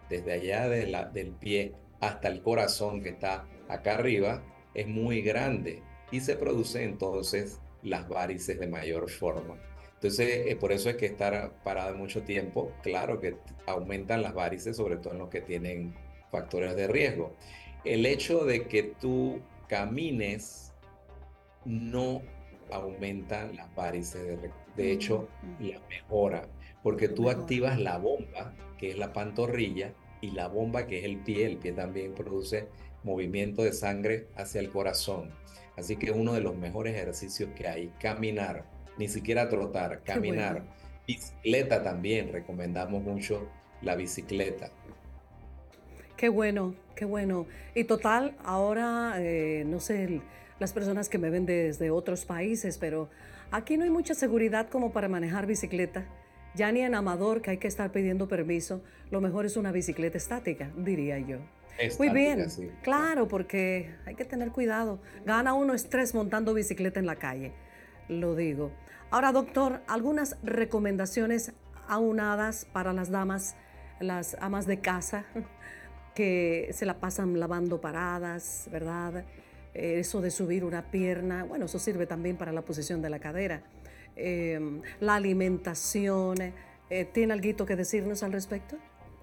desde allá del pie hasta el corazón que está acá arriba, es muy grande y se producen entonces las varices de mayor forma. Entonces, por eso es que estar parado mucho tiempo, claro que aumentan las varices, sobre todo en los que tienen factores de riesgo. El hecho de que tú camines no aumenta las varices, de Mm, hecho, la mejora, porque lo tú mejor. activas la bomba, que es la pantorrilla, y la bomba, que es el pie también produce movimiento de sangre hacia el corazón. Así que es uno de los mejores ejercicios que hay, caminar, ni siquiera trotar, Qué bueno. caminar. Bicicleta también, recomendamos mucho la bicicleta. Qué bueno, qué bueno. Y total, ahora, no sé, las personas que me ven desde otros países, pero aquí no hay mucha seguridad como para manejar bicicleta. Ya ni en Amador, que hay que estar pidiendo permiso, lo mejor es una bicicleta estática, diría yo. Muy Estática, bien, sí. claro, porque hay que tener cuidado. Gana uno estrés montando bicicleta en la calle, lo digo. Ahora, doctor, algunas recomendaciones aunadas para las damas, las amas de casa que se la pasan lavando paradas, ¿verdad? Eso de subir una pierna, bueno, eso sirve también para la posición de la cadera. La alimentación, ¿tiene algo que decirnos al respecto?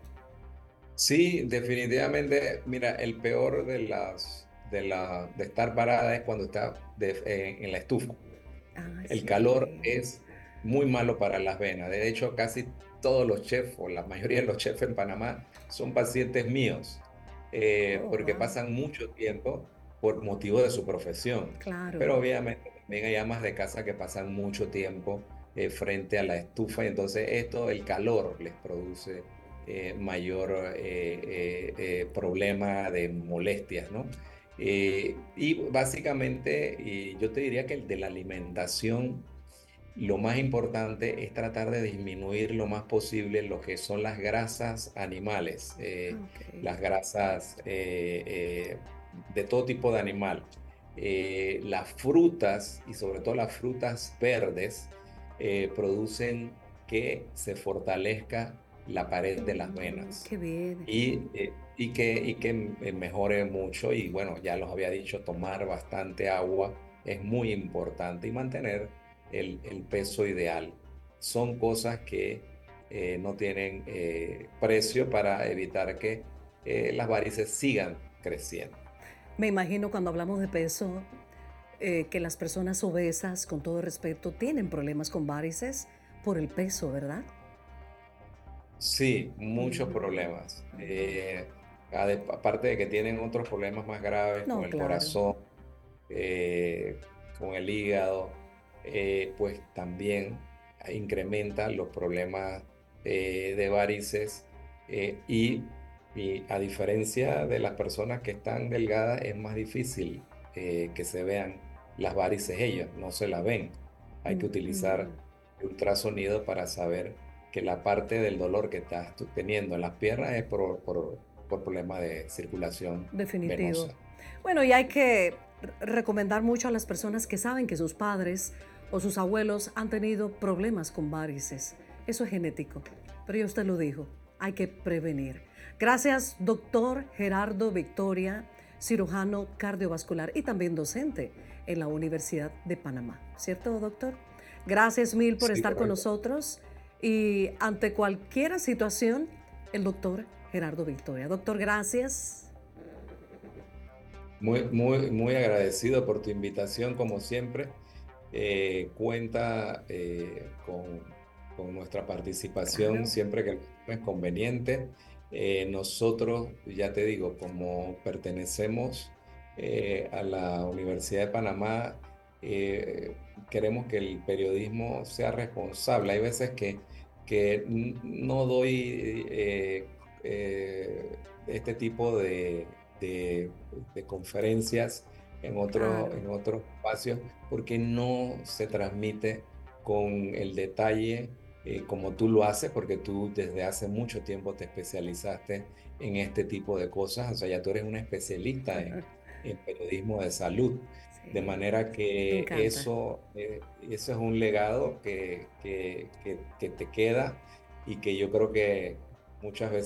Sí, definitivamente, mira, el peor de estar parada es cuando está en la estufa. Ah, El calor sí. es muy malo para las venas. De hecho, casi todos los chefs, o la mayoría de los chefs en Panamá, son pacientes míos, Oh, porque wow. pasan mucho tiempo por motivo de su profesión. Claro. Pero obviamente también hay amas de casa que pasan mucho tiempo frente a la estufa, y entonces esto, el calor, les produce mayor problema de molestias, ¿no? Y básicamente, yo te diría que el de la alimentación, lo más importante es tratar de disminuir lo más posible lo que son las grasas animales, Ok. las grasas de todo tipo de animal. Las frutas, y sobre todo las frutas verdes, producen que se fortalezca la pared de las Qué venas bien. y que mejore mucho. Y bueno, ya los había dicho, tomar bastante agua es muy importante, y mantener el peso ideal. Son cosas que no tienen precio para evitar que las varices sigan creciendo. Me imagino cuando hablamos de peso, que las personas obesas, con todo respeto, tienen problemas con varices por el peso, ¿verdad? Sí, muchos problemas. Aparte de que tienen otros problemas más graves con No, el claro. corazón, con el hígado, pues también incrementa los problemas de varices, y a diferencia de las personas que están delgadas, es más difícil que se vean las varices ellos, no se la ven. Hay que utilizar ultrasonido para saber que la parte del dolor que estás tú teniendo en las piernas es por problemas de circulación Definitivo. venosa. Bueno, y hay que recomendar mucho a las personas que saben que sus padres o sus abuelos han tenido problemas con varices. Eso es genético, pero ya usted lo dijo, hay que prevenir. Gracias, doctor Gerardo Victoria, cirujano cardiovascular y también docente en la Universidad de Panamá. ¿Cierto, doctor? Gracias mil por Sí, estar con correcto. nosotros y ante cualquier situación, el doctor Gerardo Victoria. Doctor, gracias. Muy, muy, muy agradecido por tu invitación, como siempre. Cuenta con nuestra participación Claro. siempre que es conveniente. Nosotros, ya te digo, como pertenecemos a la Universidad de Panamá, queremos que el periodismo sea responsable. Hay veces que no doy este tipo de conferencias Claro. en otros espacios, porque no se transmite con el detalle como tú lo haces, porque tú desde hace mucho tiempo te especializaste en este tipo de cosas. O sea, ya tú eres un especialista en periodismo de salud. De Sí, manera me que encanta. eso es un legado que te queda, y que yo creo que muchas veces